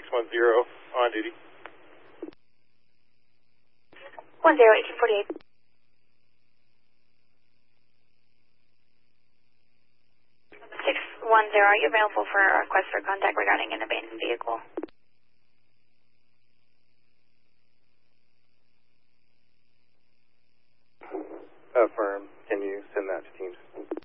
610 on duty. 1848. 610, are you available for a request for contact regarding an abandoned vehicle? Affirm. Can you send that to Teams?